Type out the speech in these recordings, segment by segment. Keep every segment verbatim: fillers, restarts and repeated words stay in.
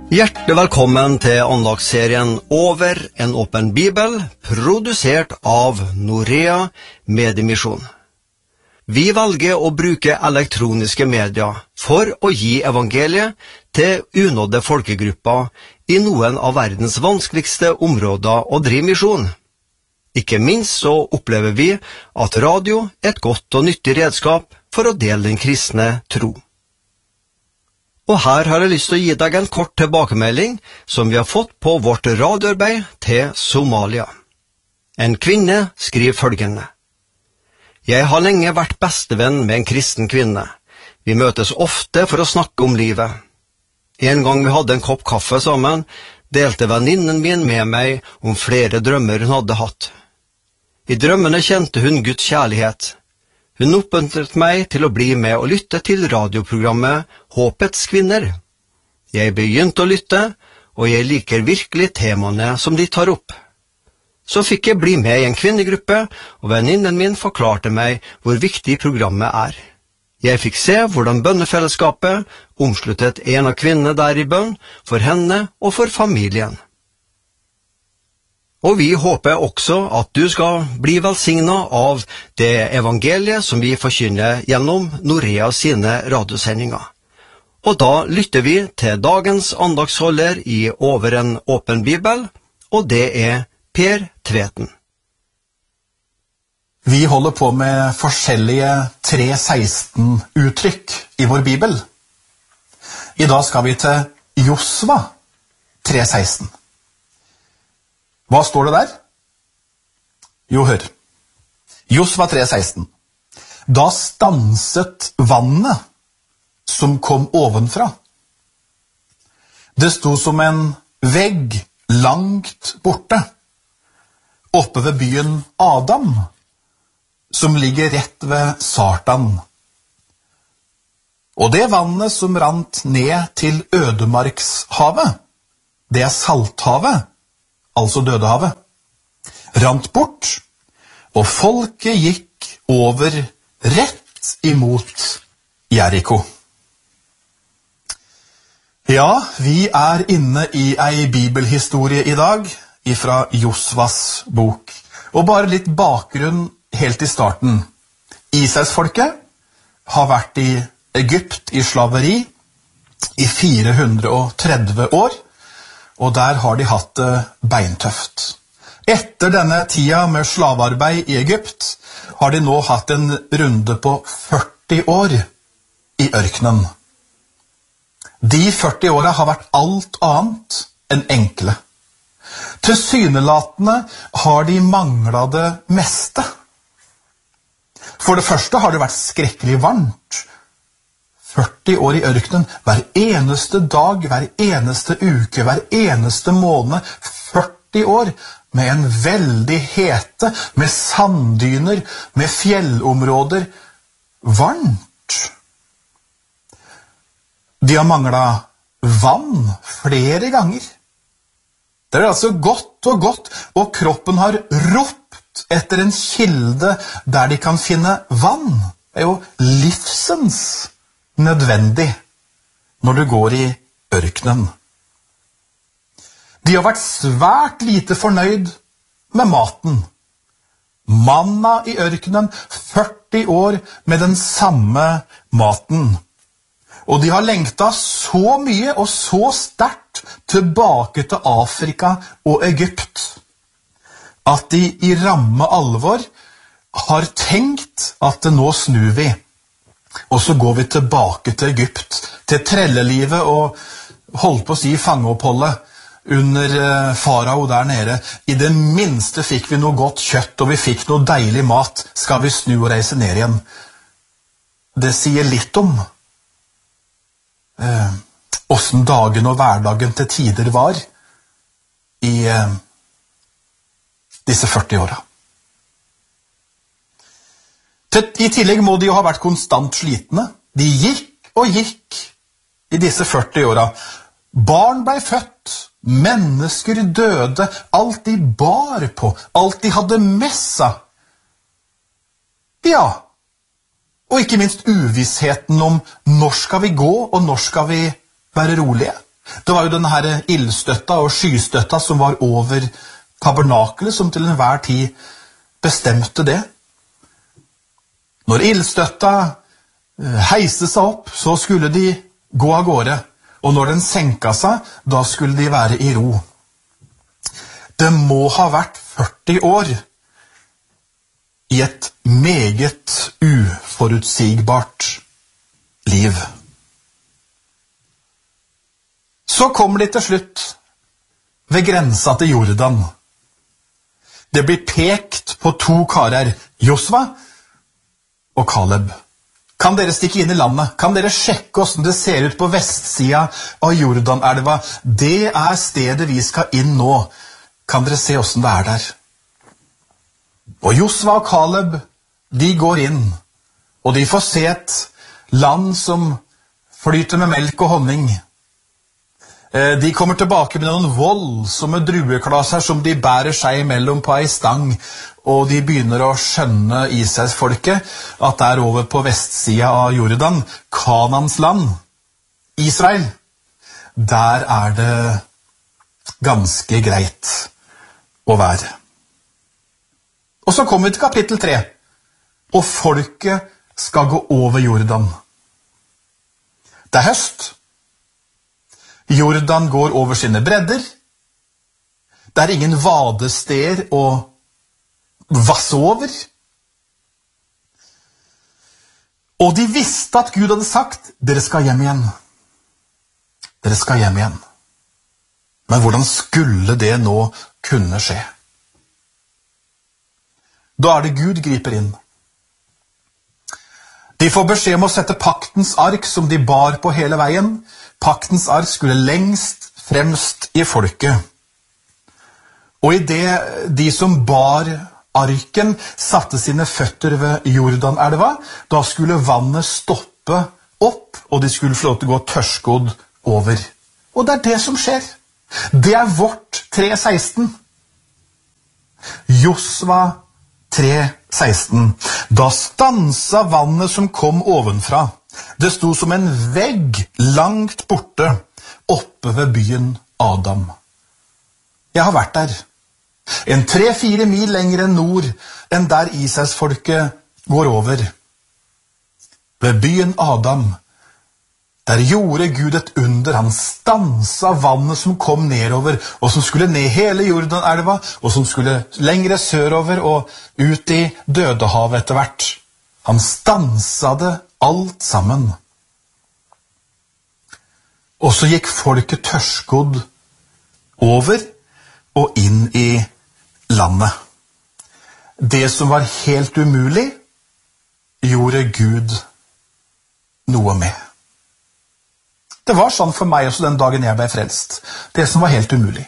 Hjertelig velkommen til andagsserien Over en åpen bibel, produsert av Norea Mediemisjon. Vi velger å bruke elektroniske medier for å gi evangeliet til unådde folkegrupper i noen av verdens vanskeligste områder å drive misjon. Ikke minst så opplever vi at radio er et godt og nyttig redskap for å dele den kristne tro. Og her har jeg lyst til å gi deg en kort tilbakemelding som vi har fått på vårt radioarbeid til Somalia. En kvinne skriver følgende: Jeg har lenge vært bestevenn med en kristen kvinne. Vi møtes ofte for å snakke om livet. En gang vi hadde en kopp kaffe sammen, delte venninnen min med meg om flere drømmer hun hadde hatt. I drømmene kjente hun Guds kjærlighet. Hun oppmuntret meg til å bli med og lytte til radioprogrammet Håpets kvinner. Jeg begynte å lytte, og jeg liker virkelig temaene som de tar opp. Så fikk jeg bli med i en kvinnegruppe, og venninnen min forklarte meg hvor viktig programmet er. Jeg fikk se hvordan bønnefellesskapet omsluttet en av kvinnene der i bønn, for henne og for familien. Og vi håper også at du skal bli velsignet av det evangeliet som vi forkynner gjennom Norea sine radiosendinger. Og da lytter vi til dagens andagsholder i Over en åpen bibel, og det er Per Tveten. Vi holder på med forskjellige tre seksten-uttrykk i vår bibel. I dag skal vi til Josva tre seksten. Hva står det der? Jo, hør. Josva tre seksten. Da stanset vannet som kom ovenfra. Det sto som en vegg langt borte, oppe ved byen Adam, som ligger rett ved Sartan. Og det vannet som rant ned til ødemarkshavet, det er Salthavet, altså Dødehavet, rant bort, og folket gikk over rett imot Jericho. Ja, vi er inne i ei bibelhistorie i dag, ifra Josvas bok. Og bare litt bakgrunn helt i starten. Israelsfolket har vært i Egypt i slaveri i fire hundre og tretti år, og der har de hatt det beintøft. Etter denne tida med slavearbeid i Egypt har de nå hatt en runde på førti år i ørkenen. De førti årene har vært alt annet enn enkle. Tilsynelatende har de manglet det meste. For det første har det vært skrekkelig varmt. førti år i ørkenen, hver eneste dag, hver eneste uke, hver eneste måned, førti år, med en veldig hete, med sanddyner, med fjellområder, varmt. De har manglet vann flere ganger. Det er altså godt og godt, og kroppen har ropt etter en kilde der de kan finne vann. Det er jo livsens nødvendig når du går i ørkenen. De har vært svært lite fornøyd med maten. Manna i ørkenen, førti år med den samme maten. Og de har lengtet så mye og så sterkt tilbake til Afrika og Egypt, at de i ramme alvor har tenkt at det nå snur vi. Og så går vi tilbake til Egypt, til trellelivet og holdt på å si fangeoppholdet under farao der nede. I det minste fikk vi noe godt kjøtt, og vi fikk noe deilig mat. Skal vi snu og reise ned igjen? Det sier litt om eh, hvordan dagen og hverdagen til tider var i eh, disse førti åra. I tillegg må de jo ha vært konstant slitne. De gikk og gikk i disse førti åra. Barn ble født, mennesker døde, alt de bar på, alt de hadde med seg. Ja, og ikke minst uvissheten om når skal vi gå, og når skal vi være rolige. Det var jo denne her ildstøtta og skystøtta som var over tabernakelet, som til enhver tid bestemte det. Når ildstøtta heiste seg opp, så skulle de gå av gårde, og når den senka seg, da skulle de være i ro. Det må ha vært førti år i et meget uforutsigbart liv. Så kommer de til slutt ved grensa til Jordan. Det blir pekt på to karer, Josva og Kaleb. Kan dere stikke inn i landet? Kan dere sjekke hvordan det ser ut på vestsida av Jordanelva? Det er stedet vi skal inn nå. Kan dere se hvordan det er der? Og Josva og Kaleb, de går inn, og de får se et land som flyter med melk og honning. De kommer tilbake med noen voldsomme drueklasser som de bærer seg imellom på ei stang, og de begynner å skjønne Israelsfolket at det er over på vestsida av Jordan, Kanans land, Israel. Der er det ganske greit å være. Og så kommer vi til kapittel tre, og folket skal gå over Jordan. Det er høst. Jordan går over sine bredder. Det er ingen vadesteder å vasse over. Og de visste at Gud hadde sagt, dere skal hjem igjen. Dere skal hjem igjen. Men hvordan skulle det nå kunne skje? Da er det Gud griper inn. De får beskjed om å sette paktens ark som de bar på hele veien. Paktens ark skulle lengst fremst i folket. Og i det de som bar arken satte sine føtter ved Jordanelva, da skulle vannet stoppe opp, og de skulle få lov til å gå tørrskodd over. Og det er det som skjer. Det er vårt tre seksten. Josva tre seksten. Da stansa vannet som kom ovenfra. Det sto som en vegg langt borte, oppe ved byen Adam. Jeg har vært der. En tre-fire mil lenger enn nord, enn der Israelsfolket går over. Ved byen Adam, der gjorde Gud et under. Han stansa vannet som kom nedover, og som skulle ned hele Jordanelva, og som skulle lengre sørover og ut i Dødehavet etter hvert. Han stansa det alt sammen. Og så gikk folket tørrskodd over og inn i landet. Det som var helt umulig, gjorde Gud noe med. Det var sånn for meg også den dagen jeg ble frelst. Det som var helt umulig.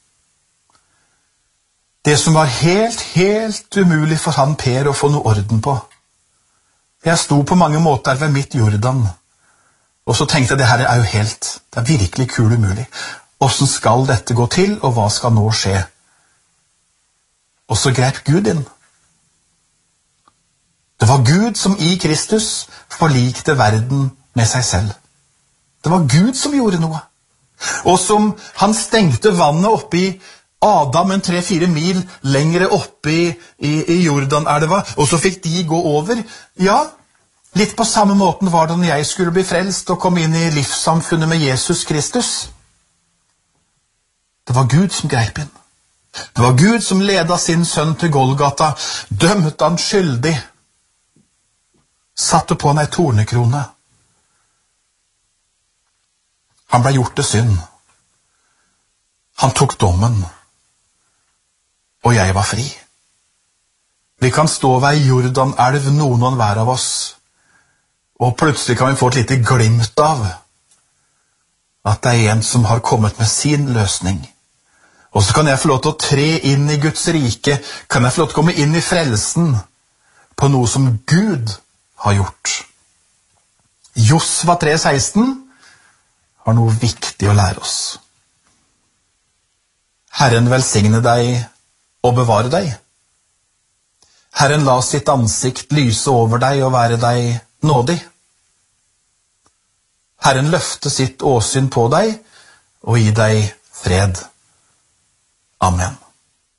Det som var helt, helt umulig for han Per å få noe orden på. Jeg sto på mange måter ved mitt Jordan, og så tenkte jeg, det her er jo helt, det er virkelig kul umulig. Hvordan skal dette gå til, og hva skal nå skje? Og så grep Gud inn. Det var Gud som i Kristus forlikte verden med seg selv. Det var Gud som gjorde noe. Og som han stengte vannet oppe i Adam en tre-fire mil lengre oppe i, i, i Jordanelva, og så fikk de gå over. Ja, litt på samme måten var det når jeg skulle bli frelst og komme inn i livssamfunnet med Jesus Kristus. Det var Gud som greip inn. Det var Gud som ledet sin sønn til Golgata, dømte han skyldig, satte på han ei tornekrone. Han ble gjort til synd. Han tok dommen, og jeg var fri. Vi kan stå ved Jordanelv, noen og hver av oss, og plutselig kan vi få et lite glimt av at det er en som har kommet med sin løsning. Og så kan jeg få lov til å tre inn i Guds rike, kan jeg få lov til å komme inn i frelsen på noe som Gud har gjort. Josva tre seksten har noe viktig å lære oss. Herren velsigne deg og bevare deg. Herren la sitt ansikt lyse over deg og være deg nådig. Herren løfte sitt åsyn på deg og gi deg fred. Amen.